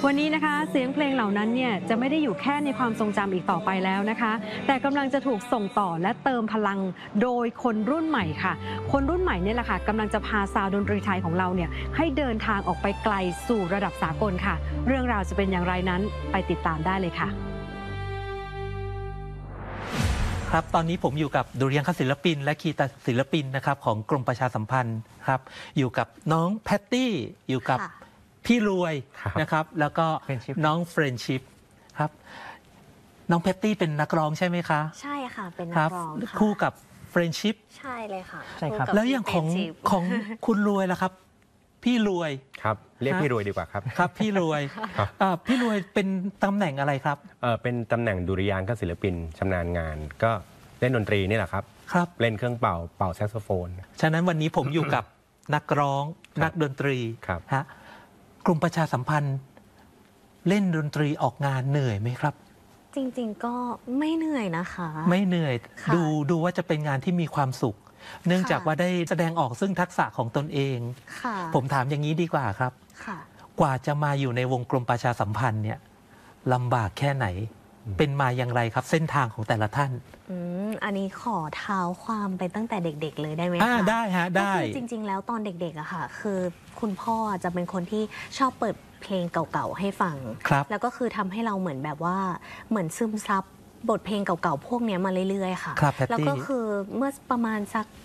วันนี้นะคะเสียงเพลงเหล่านั้นเนี่ยจะไม่ได้อยู่แค่ในความทรงจำอีกต่อไปแล้วนะคะแต่กำลังจะถูกส่งต่อและเติมพลังโดยคนรุ่นใหม่ค่ะคนรุ่นใหม่เนี่ยแหละค่ะกำลังจะพาซาวด์ดนตรีไทยของเราเนี่ยให้เดินทางออกไปไกลสู่ระดับสากลค่ะเรื่องราวจะเป็นอย่างไรนั้นไปติดตามได้เลยค่ะครับตอนนี้ผมอยู่กับดุริยางคศิลปินและคีตศิลปินนะครับของกรมประชาสัมพันธ์ครับอยู่กับน้องแพตตี้อยู่กับพี่รวยนะครับแล้วก็น้องเฟรนชิพครับน้องแพตตี้เป็นนักร้องใช่ไหมคะใช่ค่ะเป็นนักร้องค่ะคู่กับเฟรนชิพใช่เลยค่ะใช่ครับแล้วอย่างของคุณรวยล่ะครับพี่รวยครับเรียกพี่รวยดีกว่าครับครับพี่รวยพี่รวยเป็นตำแหน่งอะไรครับเป็นตำแหน่งดุริยางคศิลปินชำนาญงานก็เล่นดนตรีนี่แหละครับเล่นเครื่องเป่าแซกโซโฟนฉะนั้นวันนี้ผมอยู่กับนักร้องนักดนตรีฮะกลุ่มประชาสัมพันธ์เล่นดนตรีออกงานเหนื่อยไหมครับจริงๆก็ไม่เหนื่อยนะคะไม่เหนื่อยดูว่าจะเป็นงานที่มีความสุขเนื่องจากว่าได้แสดงออกซึ่งทักษะของตนเองผมถามอย่างนี้ดีกว่าครับกว่าจะมาอยู่ในวงกรมประชาสัมพันธ์เนี่ยลำบากแค่ไหนเป็นมาอย่างไรครับเส้นทางของแต่ละท่านอันนี้ขอเท้าความไปตั้งแต่เด็กๆเลยได้ไหมคะได้ฮะได้คือจริงๆแล้วตอนเด็กๆอะค่ะคือคุณพ่อจะเป็นคนที่ชอบเปิดเพลงเก่าๆให้ฟังแล้วก็คือทำให้เราเหมือนแบบว่าเหมือนซึมซับบทเพลงเก่าๆพวกนี้มาเรื่อยๆค่ะแล้วก็คือเมื่อประมาณสัก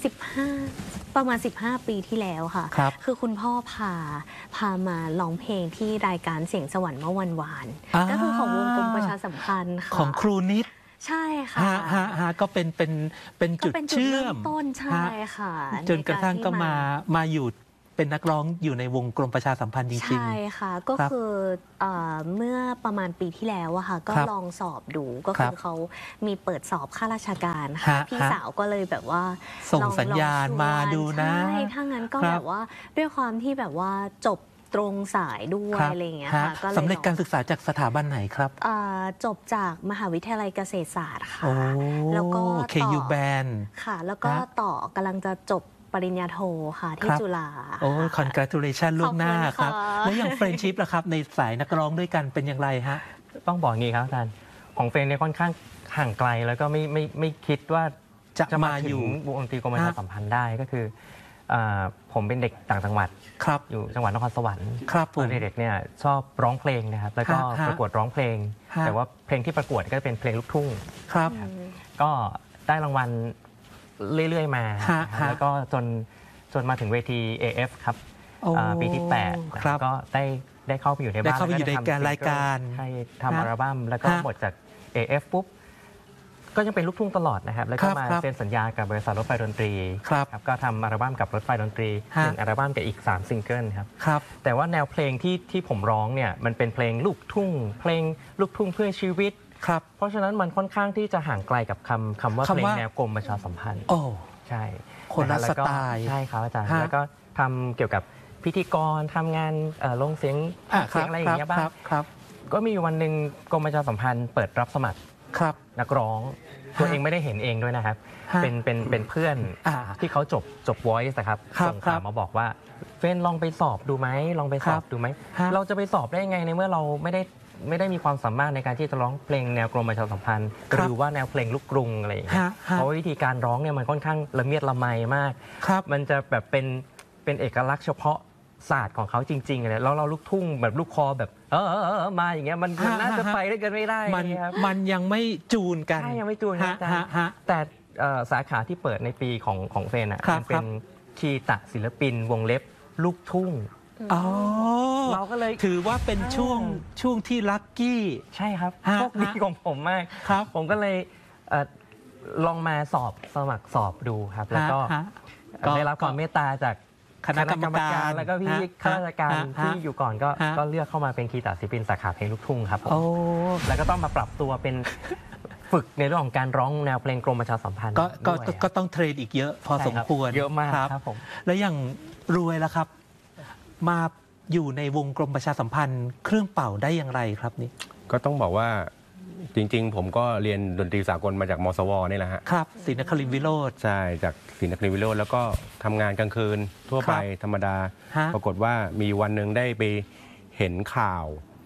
15 ปีที่แล้วค่ะคือคุณพ่อพามาร้องเพลงที่รายการเสียงสวรรค์เมื่อวันวานก็คือของวงกรมประชาสัมพันธ์ค่ะของครูนิดใช่ค่ะก็เป็นจุดเชื่อมต้นใช่ค่ะจนกระทั่งก็มาอยู่เป็นนักร้องอยู่ในวงกรมประชาสัมพันธ์จริงๆใช่ค่ะก็คือเมื่อประมาณปีที่แล้วอะค่ะก็ลองสอบดูก็คือเขามีเปิดสอบข้าราชการค่ะพี่สาวก็เลยแบบว่าส่งสัญญาณมาดูนะใช่ถ้างั้นก็แบบว่าด้วยความที่แบบว่าจบตรงสายด้วยอะไรอย่างเงี้ยค่ะก็สำเร็จการศึกษาจากสถาบันไหนครับจบจากมหาวิทยาลัยเกษตรศาสตร์ค่ะแล้วก็ KU Band ค่ะแล้วก็ต่อกำลังจะจบปริญญาโทค่ะที่จุฬา congratulation ล่วงหน้าครับแล้วอย่างเฟรนชิพล่ะครับในสายนักร้องด้วยกันเป็นอย่างไรฮะต้องบอกงี้ครับอาจารย์ของเฟรนเนี่ยค่อนข้างห่างไกลแล้วก็ไม่คิดว่าจะมาอยู่วงดนตรีกรมประชาสัมพันธ์ได้ก็คือผมเป็นเด็กต่างจังหวัดอยู่จังหวัดนครสวรรค์ตอนเด็กเนี่ยชอบร้องเพลงนะครับแล้วก็ประกวดร้องเพลงแต่ว่าเพลงที่ประกวดก็เป็นเพลงลูกทุ่งก็ได้รางวัลเรื่อยๆมาแล้วก็จนมาถึงเวที AF ครับปีที่8ก็ได้เข้าไปอยู่ในบ้านได้อยู่ในรายการให้ทำอัลบั้มแล้วก็หมดจาก AF ปุ๊บก็ยังเป็นลูกทุ่งตลอดนะครับแล้วก็มาเซ็นสัญญากับบริษัทรถไฟดนตรีครับก็ทำอัลบั้มกับรถไฟดนตรี1อัลบั้มกับอีก3ซิงเกิลครับแต่ว่าแนวเพลงที่ผมร้องเนี่ยมันเป็นเพลงลูกทุ่งเพลงลูกทุ่งเพื่อชีวิตเพราะฉะนั้นมันค่อนข้างที่จะห่างไกลกับคำว่าเพลงแนวกรมประชาสัมพันธ์ใช่คนละสไตล์ใช่ครับอาจารย์แล้วก็ทำเกี่ยวกับพิธีกรทำงานลงเสียงอะไรอย่างเงี้ยบ้างก็มีวันหนึ่งกรมประชาสัมพันธ์เปิดรับสมัครนักร้องตัวเองไม่ได้เห็นเองด้วยนะครับเป็นเพื่อนที่เขาจบ Voice นะครับส่งข่าวมาบอกว่าเฟนลองไปสอบดูไหมลองไปสอบดูไหมเราจะไปสอบได้ยังไงในเมื่อเราไม่ได้มีความสามารถในการที่จะร้องเพลงแนวกรมประชาสัมพันธ์หรือว่าแนวเพลงลูกกรุงอะไรอย่างเงี้ยเพราะวิธีการร้องเนี่ยมันค่อนข้างละเมียดละไมมากมันจะแบบเป็นเอกลักษณ์เฉพาะศาสตร์ของเขาจริงๆเลยแล้วเราลูกทุ่งแบบลูกคอแบบมาอย่างเงี้ยมันน่าจะไปได้กันไม่ได้มันยังไม่จูนกันใช่ยังไม่จูนกันแต่สาขาที่เปิดในปีของเฟนอ่ะมันเป็นคีตศิลปินวงเล็บลูกทุ่งเราก็เลยถือว่าเป็นช่วงที่ลัคกี้ใช่ครับโชคดีของผมมากผมก็เลยลองมาสมัครสอบดูครับแล้วก็ได้รับความเมตตาจากคณะกรรมการแล้วก็พี่ข้าราชการที่อยู่ก่อนก็เลือกเข้ามาเป็นคีตศิลปินสาขาเพลงลูกทุ่งครับแล้วก็ต้องมาปรับตัวเป็นฝึกในเรื่องของการร้องแนวเพลงกรมประชาสัมพันธ์ก็ต้องเทรนอีกเยอะพอสมควรเยอะมากครับผมแล้วอย่างรวยล่ะครับมาอยู่ในวงกรมประชาสัมพันธ์เครื่องเป่าได้อย่างไรครับนี่ก็ต้องบอกว่าจริงๆผมก็เรียนดนตรีสากลมาจากมสวนี่แหละฮะครับศรีนครินทร์วิโรจน์ใช่จากศรีนครินทร์วิโรจน์แล้วก็ทำงานกลางคืนทั่วไปธรรมดาปรากฏว่ามีวันหนึ่งได้ไปเห็นข่าว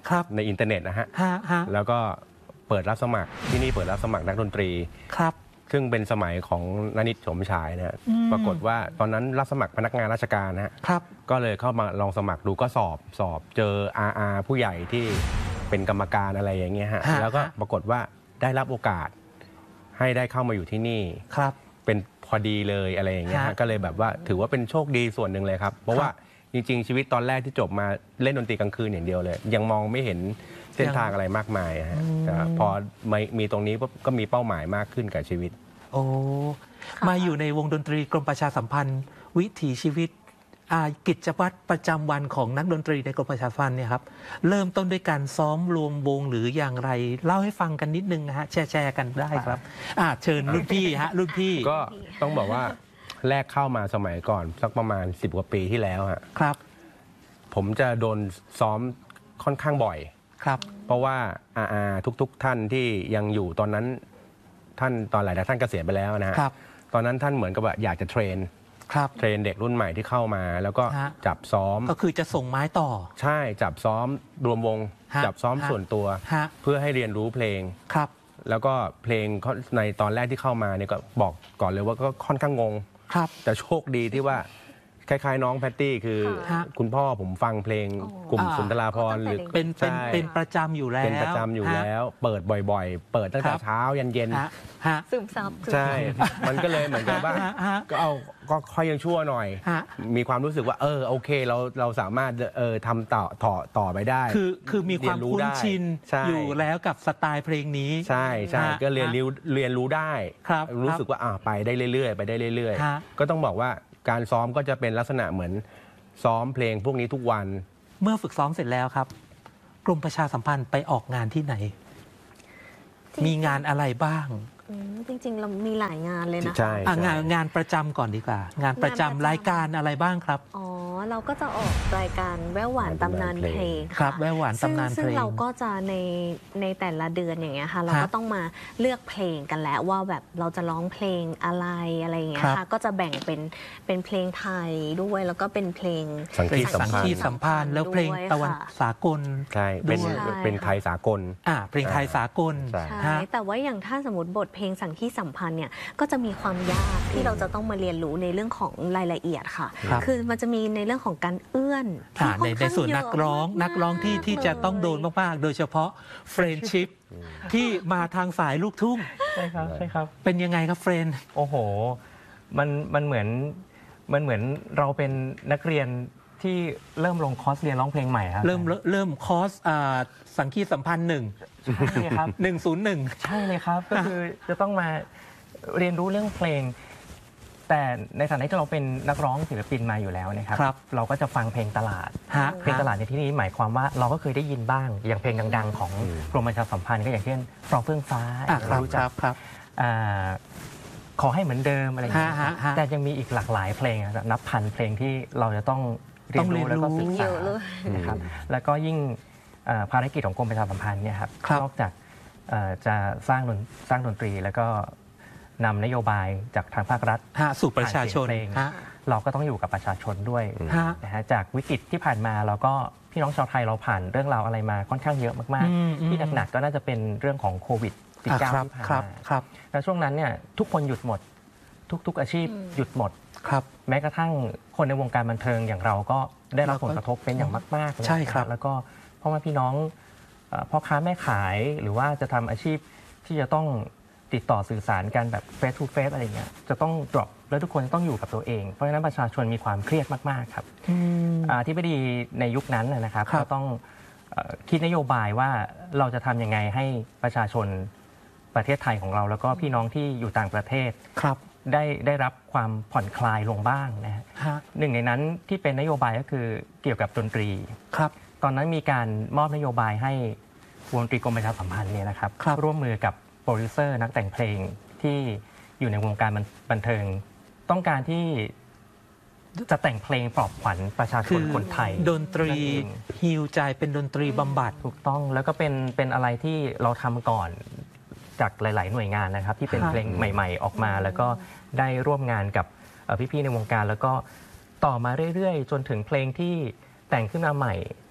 ครับในอินเทอร์เน็ตนะฮะฮะแล้วก็เปิดรับสมัครที่นี่เปิดรับสมัครนักดนตรีครับซึ่งเป็นสมัยของณนิตโฉมฉายนะฮะปรากฏว่าตอนนั้นรับสมัครพนักงานราชการนะฮะก็เลยเข้ามาลองสมัครดูก็สอบเจอผู้ใหญ่ที่เป็นกรรมการอะไรอย่างเงี้ยฮะแล้วก็ปรากฏว่าได้รับโอกาสให้ได้เข้ามาอยู่ที่นี่เป็นพอดีเลยอะไรอย่างเงี้ยก็เลยแบบว่าถือว่าเป็นโชคดีส่วนหนึ่งเลยครับเพราะว่าจริงๆชีวิตตอนแรกที่จบมาเล่นดนตรีกลางคืนอย่างเดียวเลยยังมองไม่เห็นเส้นทางอะไรมากมายฮะพอมีตรงนี้ก็มีเป้าหมายมากขึ้นกับชีวิตโอ้มาอยู่ในวงดนตรีกรมประชาสัมพันธ์วิถีชีวิตกิจวัตรประจำวันของนักดนตรีในกรมประชาสัมพันธ์เนี่ยครับเริ่มต้นด้วยการซ้อมรวมวงหรืออย่างไรเล่าให้ฟังกันนิดนึงนะฮะแชร์กันได้ครับเชิญรุ่นพี่ฮะรุ่นพี่ก็ต้องบอกว่าแรกเข้ามาสมัยก่อนสักประมาณ10 กว่าปีที่แล้วฮะครับผมจะโดนซ้อมค่อนข้างบ่อยครับเพราะว่าทุกท่านที่ยังอยู่ตอนนั้นท่านตอนหลายท่านเกษียณไปแล้วนะฮะตอนนั้นท่านเหมือนกับว่าอยากจะเทรนเด็กรุ่นใหม่ที่เข้ามาแล้วก็จับซ้อมก็คือจะส่งไม้ต่อใช่จับซ้อมรวมวงจับซ้อมส่วนตัวเพื่อให้เรียนรู้เพลงครับแล้วก็เพลงในตอนแรกที่เข้ามาเนี่ยก็บอกก่อนเลยว่าก็ค่อนข้างงงแต่โชคดีที่ว่าคล้ายๆน้องแพตตี้คือคุณพ่อผมฟังเพลงกลุ่มสุนทราภรณ์หรือเป็นประจำอยู่แล้วเป็นประจำอยู่แล้วเปิดบ่อยๆเปิดตั้งแต่เช้ายันเย็นซึมซับใช่มันก็เลยเหมือนกับว่าก็ค่อยยังชั่วหน่อยมีความรู้สึกว่าโอเคเราสามารถทำต่อไปได้คือมีความคุ้นชินอยู่แล้วกับสไตล์เพลงนี้ใช่ก็เรียนรู้ได้รู้สึกว่าไปได้เรื่อยๆไปได้เรื่อยๆก็ต้องบอกว่าการซ้อมก็จะเป็นลักษณะเหมือนซ้อมเพลงพวกนี้ทุกวันเมื่อฝึกซ้อมเสร็จแล้วครับกรมประชาสัมพันธ์ไปออกงานที่ไหนมีงานอะไรบ้างจริงๆเรามีหลายงานเลยนะใช่งานประจำก่อนดีกว่างานประจำรายการอะไรบ้างครับเราก็จะออกรายการแว่วหวานตำนานเพลงครับแว่วหวานตำนานเพลงซึ่งเราก็จะในแต่ละเดือนอย่างเงี้ยค่ะเราก็ต้องมาเลือกเพลงกันแล้วว่าแบบเราจะร้องเพลงอะไรอย่างเงี้ยค่ะก็จะแบ่งเป็นเพลงไทยด้วยแล้วก็เป็นเพลงสังคีสัมพันธ์แล้วเพลงตะวันสากลใช่เป็นไทยสากลเพลงไทยสากลใช่แต่ว่าอย่างถ้าสมมติบทเพลงสังคีสัมพันธ์เนี่ยก็จะมีความยากที่เราจะต้องมาเรียนรู้ในเรื่องของรายละเอียดค่ะคือมันจะมีในเรื่องของการเอื้อนในส่วนนักร้องที่จะต้องโดนมากๆโดยเฉพาะเฟรนชิพที่มาทางสายลูกทุ่งใช่ครับเป็นยังไงครับเฟรนโอ้โหมันเหมือนเราเป็นนักเรียนที่เริ่มลงคอร์สเรียนร้องเพลงใหม่ครับเริ่มคอร์สสังคีสัมพันธ์1 ใช่ครับ 101 ใช่เลยครับก็คือจะต้องมาเรียนรู้เรื่องเพลงแต่ในฐานะที่เราเป็นนักร้องศิลปินมาอยู่แล้วนะครับเราก็จะฟังเพลงตลาดเพลงตลาดในที่นี้หมายความว่าเราก็เคยได้ยินบ้างอย่างเพลงดังๆของกรมประชาสัมพันธ์ก็อย่างเช่นฟรองเฟื่องฟ้ารู้จักครับขอให้เหมือนเดิมอะไรอย่างเงี้ยแต่ยังมีอีกหลากหลายเพลงนับพันเพลงที่เราจะต้องเรียนรู้แล้วก็ศึกษานะครับแล้วก็ยิ่งภารกิจของกรมประชาสัมพันธ์เนี่ยครับนอกจากจะสร้างดนตรีแล้วก็นำนโยบายจากทางภาครัฐสู่ประชาชนเราก็ต้องอยู่กับประชาชนด้วยนะฮะจากวิกฤตที่ผ่านมาเราก็พี่น้องชาวไทยเราผ่านเรื่องราวอะไรมาค่อนข้างเยอะมากๆที่หนักๆก็น่าจะเป็นเรื่องของโควิด-19 ที่ผ่านมาแล้วช่วงนั้นเนี่ยทุกคนหยุดหมดทุกอาชีพหยุดหมดแม้กระทั่งคนในวงการบันเทิงอย่างเราก็ได้รับผลกระทบเป็นอย่างมากๆเลยใช่ครับแล้วก็เพราะว่าพี่น้องพ่อค้าแม่ขายหรือว่าจะทำอาชีพที่จะต้องติดต่อสื่อสารกันแบบ face to face อะไรเงี้ยจะต้อง drop แล้วทุกคนต้องอยู่กับตัวเองเพราะฉะนั้นประชาชนมีความเครียดมากๆครับที่ไม่ดีในยุคนั้นนะครับก็ต้องคิดนโยบายว่าเราจะทำยังไงให้ประชาชนประเทศไทยของเราแล้วก็พี่น้องที่อยู่ต่างประเทศได้รับความผ่อนคลายลงบ้างนะฮะหนึ่งในนั้นที่เป็นนโยบายก็คือเกี่ยวกับดนตรีตอนนั้นมีการมอบนโยบายให้วงดนตรีกรมประชาสัมพันธ์เนี่ยนะครับร่วมมือกับโปรดิวเซอร์นักแต่งเพลงที่อยู่ในวงการบันเทิงต้องการที่จะแต่งเพลงปลอบขวัญประชาชนคนไทยดนตรีฮีลใจเป็นดนตรีบำบัดถูกต้องแล้วก็เป็นอะไรที่เราทำก่อนจากหลายๆหน่วยงานนะครับที่เป็นเพลงใหม่ๆออกมาแล้วก็ได้ร่วมงานกับพี่ๆในวงการแล้วก็ต่อมาเรื่อยๆจนถึงเพลงที่แต่งขึ้นมาใหม่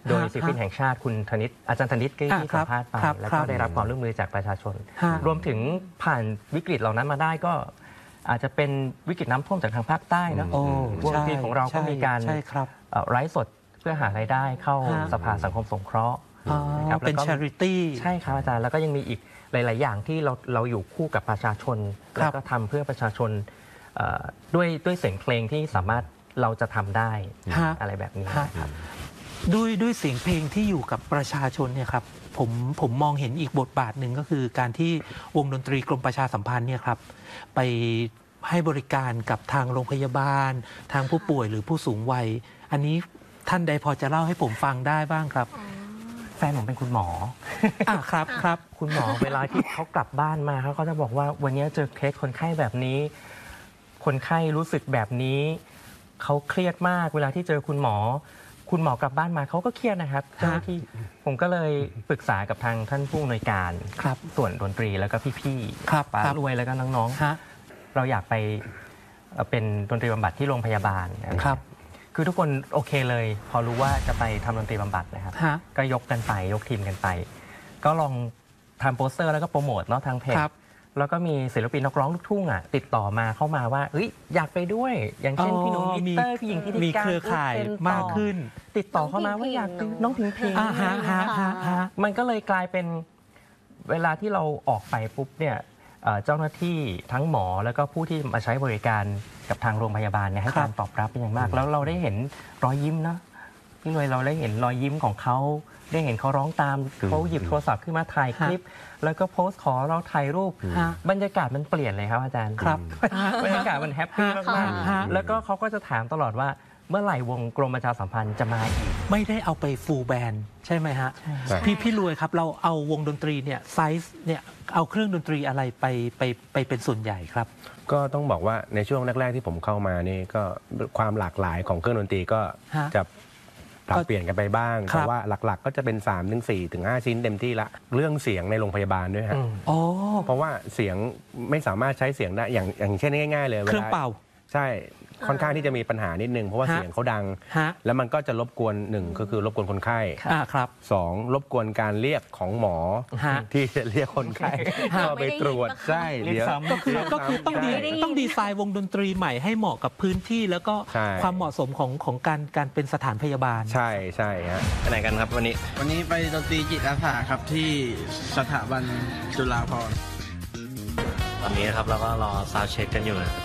โดยศิลปินแห่งชาติคุณธนิตอาจารย์ธนิตที่สัมภาษณ์ไปแล้วก็ได้รับความร่วมมือจากประชาชนรวมถึงผ่านวิกฤตเหล่านั้นมาได้ก็อาจจะเป็นวิกฤตน้ำท่วมจากทางภาคใต้นะวงดนตรีของเราก็มีการไลฟ์สดเพื่อหารายได้เข้าสภาสังคมสงเคราะห์เป็น charity ใช่ครับอาจารย์แล้วก็ยังมีอีกหลาย ๆ อย่างที่เราอยู่คู่กับประชาชนแล้วก็ทำเพื่อประชาชนด้วยเสียงเพลงที่สามารถเราจะทำได้อะไรแบบนี้ครับด้วยเสียงเพลงที่อยู่กับประชาชนเนี่ยครับผมมองเห็นอีกบทบาทหนึ่งก็คือการที่วงดนตรีกรมประชาสัมพันธ์เนี่ยครับไปให้บริการกับทางโรงพยาบาลทางผู้ป่วยหรือผู้สูงวัยอันนี้ท่านใดพอจะเล่าให้ผมฟังได้บ้างครับแฟนผมเป็นคุณหมอครับคุณหมอเวลาที่เขากลับบ้านมาเขาก็จะบอกว่าวันนี้เจอเคสคนไข้แบบนี้คนไข้รู้สึกแบบนี้เขาเครียดมากเวลาที่เจอคุณหมอกลับบ้านมาเขาก็เครียดนะครับเจ้าหน้าที่ผมก็เลยปรึกษากับทางท่านผู้อำนวยการส่วนดนตรีแล้วก็พี่ๆป้ารวยแล้วก็น้องๆเราอยากไปเป็นดนตรีบำบัดที่โรงพยาบาลครับคือทุกคนโอเคเลยพอรู้ว่าจะไปทำดนตรีบำบัดนะครับก็ยกทีมกันไปก็ลองทำโปสเตอร์แล้วก็โปรโมทเนาะทางเพจแล้วก็มีศิลปินนักร้องลูกทุ่งติดต่อมาเข้ามาว่าอยากไปด้วยอย่างเช่นพี่หนุ่มวิเตอร์พี่หญิงทิติการมีเครือข่ายมากขึ้นติดต่อเข้ามาว่าอยากน้องพิงเพลงมันก็เลยกลายเป็นเวลาที่เราออกไปปุ๊บเนี่ยเจ้าหน้าที่ทั้งหมอแล้วก็ผู้ที่มาใช้บริการกับทางโรงพยาบาลเนี่ยให้การตอบรับเป็นอย่างมากแล้วเราได้เห็นรอยยิ้มนะพี่รวยเราได้เห็นรอยยิ้มของเขาได้เห็นเขาร้องตามเขาหยิบโทรศัพท์ขึ้นมาถ่ายคลิปแล้วก็โพสต์ขอเราถ่ายรูปบรรยากาศมันเปลี่ยนเลยครับอาจารย์ครับบรรยากาศมันแฮปปี้มากๆแล้วก็เขาก็จะถามตลอดว่าเมื่อไหร่วงกรมประชาสัมพันธ์จะมาอีกไม่ได้เอาไปฟูลแบนด์ใช่ไหมฮะพี่รวยครับเราเอาวงดนตรีเนี่ยไซส์เนี่ยเอาเครื่องดนตรีอะไรไปเป็นส่วนใหญ่ครับก็ต้องบอกว่าในช่วงแรกๆที่ผมเข้ามานี่ก็ความหลากหลายของเครื่องดนตรีก็จะปรับเปลี่ยนกันไปบ้างแต่ว่าหลักๆก็จะเป็น3 ถึง 4 ถึง 5 ชิ้นเต็มที่ละเรื่องเสียงในโรงพยาบาลด้วยฮะเพราะว่าเสียงไม่สามารถใช้เสียงได้อย่างเช่นง่ายๆเลยเครื่องเป่าใช่ค่อนข้างที่จะมีปัญหานิดนึงเพราะว่าเสียงเขาดังแล้วมันก็จะรบกวน1ก็คือรบกวนคนไข้ครับ 2รบกวนการเรียกของหมอที่จะเรียกคนไข้เข้าไปตรวจใช่เดี๋ยวก็คือต้องดีไซน์วงดนตรีใหม่ให้เหมาะกับพื้นที่แล้วก็ความเหมาะสมของการเป็นสถานพยาบาลใช่ฮะไปไหนกันครับวันนี้ไปดนตรีจิตอาสาครับที่สถาบันจุฬาภรณ์ตอนนี้ครับเราก็รอซาวด์เช็คกันอยู่นะ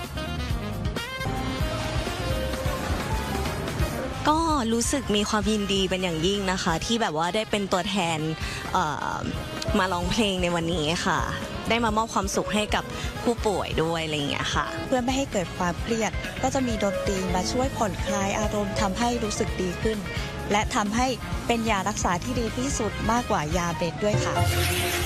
ก็รู้สึกมีความยินดีเป็นอย่างยิ่งนะคะที่แบบว่าได้เป็นตัวแทนมาร้องเพลงในวันนี้ค่ะได้มามอบความสุขให้กับผู้ป่วยด้วยอะไรอย่างเงี้ยค่ะเพื่อไม่ให้เกิดความเครียดก็จะมีดนตรีมาช่วยผ่อนคลายอารมณ์ทำให้รู้สึกดีขึ้นและทำให้เป็นยารักษาที่ดีที่สุดมากกว่ายาเบ็ดด้วยค่ะ